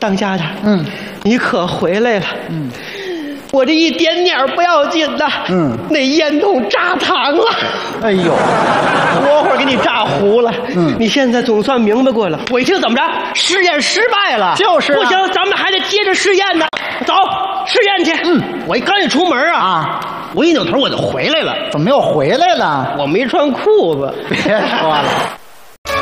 当家的，你可回来了，我这一点点不要紧的，那烟筒炸膛了， 哎呦， 活活给你炸糊了，你现在总算明白过了。我一听怎么着，试验失败了， 就是啊不行，咱们还得接着试验呢，走，试验去。我刚一出门我一扭头我就回来了， 怎么又回来了？ 我没穿裤子， 别说了。